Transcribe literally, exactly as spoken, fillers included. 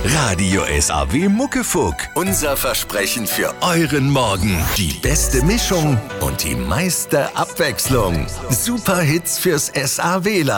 Radio S A W Muckefuck. Unser Versprechen für euren Morgen. Die beste Mischung und die meiste Abwechslung. Super Hits fürs S A W-Ler.